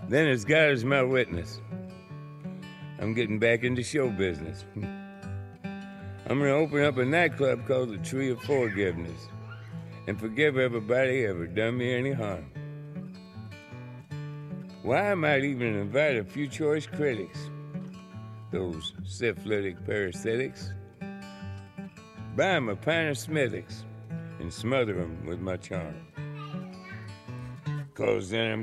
Then as God is my witness, I'm getting back into show business. I'm gonna open up a nightclub called the Tree of Forgiveness and forgive everybody ever done me any harm. Why, I might even invite a few choice critics, those syphilitic parasitics, buy 'em a pint of Smithwick's and smother 'em with my charm. 'Cause then I'm